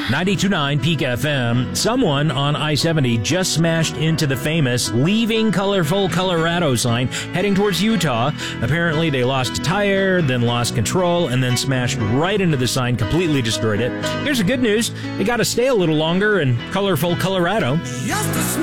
92.9 Peak FM. Someone on I-70 just smashed into the famous Leaving Colorful Colorado sign heading towards Utah. Apparently, they lost a tire, then lost control, and then smashed right into the sign, completely destroyed it. Here's the good news. They got to stay a little longer in colorful Colorado.